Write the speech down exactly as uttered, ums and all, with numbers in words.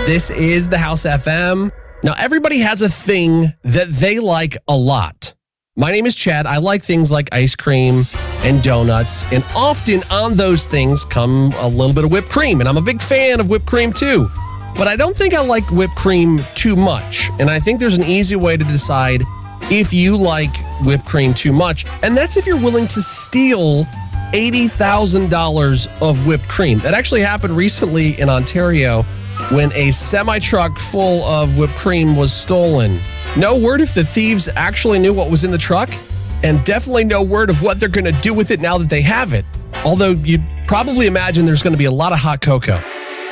This is the House F M. Now, everybody has a thing that they like a lot. My name is Chad. I like things like ice cream and donuts, and often on those things come a little bit of whipped cream, and I'm a big fan of whipped cream too. But I don't think I like whipped cream too much, and I think there's an easy way to decide if you like whipped cream too much, and that's if you're willing to steal eighty thousand dollars of whipped cream. That actually happened recently in Ontario when a semi-truck full of whipped cream was stolen. No word if the thieves actually knew what was in the truck, and definitely no word of what they're going to do with it now that they have it. Although you'd probably imagine there's going to be a lot of hot cocoa.